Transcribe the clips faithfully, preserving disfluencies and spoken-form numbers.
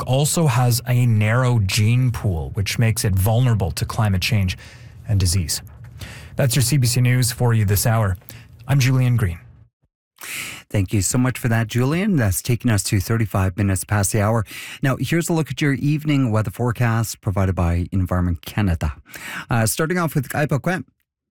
also has a narrow gene pool, which makes it vulnerable to climate change and disease. That's your C B C News for you this hour. I'm Julian Green. Thank you so much for that, Julian. That's taking us to thirty-five minutes past the hour. Now, here's a look at your evening weather forecast provided by Environment Canada. Uh, starting off with Kaipakwet,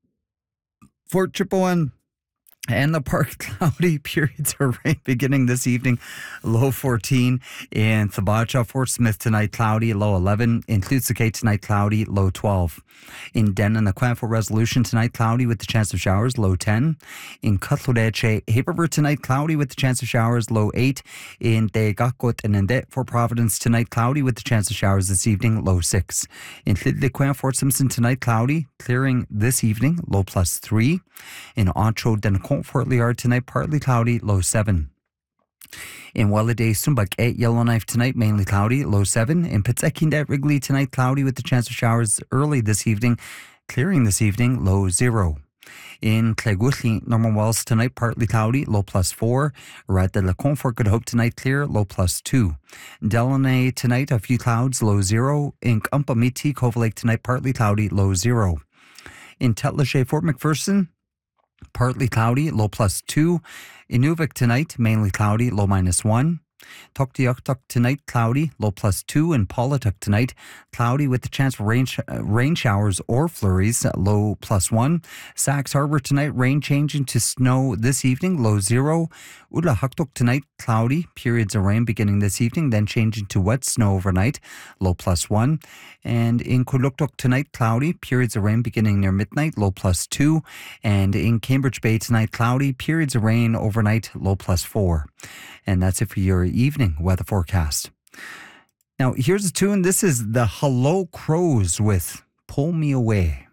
Fort Chipewyan, and the park, cloudy periods of rain beginning this evening, low fourteen. In Thabacha, Fort Smith tonight, cloudy, low eleven. In Tlutsuke tonight, cloudy, low twelve. In Denon, the for Resolution tonight, cloudy with the chance of showers, low ten. In Cutlodeche, Haberver tonight, cloudy with the chance of showers, low eight. In Tegakot and Ndet, Fort Providence tonight, cloudy with the chance of showers this evening, low six. In Tlitliquin, Fort Simpson tonight, cloudy, clearing this evening, low plus three. In Ancho, Denacon, Fort Liard tonight, partly cloudy, low seven. In Walladay, Sumbak eight, Yellowknife tonight, mainly cloudy, low seven. In Pitsekindet, Wrigley tonight, cloudy with the chance of showers early this evening, clearing this evening, low zero. In Clegutli, Norman Wells tonight, partly cloudy, low plus four. Rat de la Confort, Good Hope tonight, clear, low plus two. Delaunay tonight, a few clouds, low zero. In Umpamiti, Cove Lake tonight, partly cloudy, low zero. In Tetlache, Fort McPherson, partly cloudy, low plus two. Inuvik tonight, mainly cloudy, low minus one. Tuktoyaktuk tonight, cloudy, low plus two. And Paulatuk tonight, cloudy with the chance for rain, sh- uh, rain showers or flurries, low plus one. Sax Harbor tonight, rain changing to snow this evening, low zero. Ulahaktuk tonight, cloudy, periods of rain beginning this evening, then changing to wet snow overnight, low plus one. And in Kuluktuk tonight, cloudy, periods of rain beginning near midnight, low plus two. And in Cambridge Bay tonight, cloudy, periods of rain overnight, low plus four. And that's it for your evening weather forecast. Now, here's a tune. This is the Hello Crows with Pull Me Away.